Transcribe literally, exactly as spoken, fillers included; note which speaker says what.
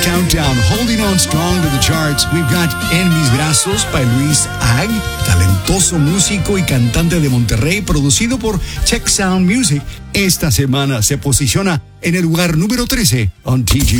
Speaker 1: Countdown, holding on strong to the charts. We've got En mis brazos by Luis Ag, talentoso músico y cantante de Monterrey, producido por Check Sound Music. Esta semana se posiciona en el lugar número trece on T G